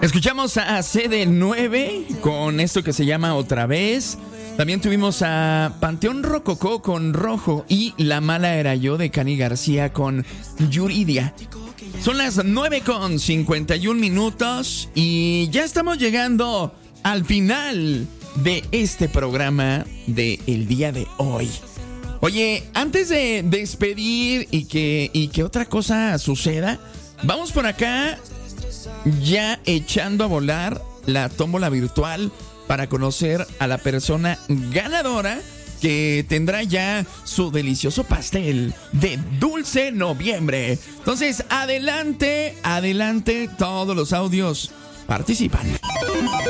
Escuchamos a CD9 con esto que se llama Otra Vez. También tuvimos a Panteón Rococó con Rojo y La Mala Era Yo de Cani García con Yuridia. Son las 9:51 y ya estamos llegando al final de este programa del día de hoy. Oye, antes de despedir y que otra cosa suceda, vamos por acá ya echando a volar la tómbola virtual para conocer a la persona ganadora que tendrá ya su delicioso pastel de Dulce Noviembre. Entonces, adelante, todos los audios participan.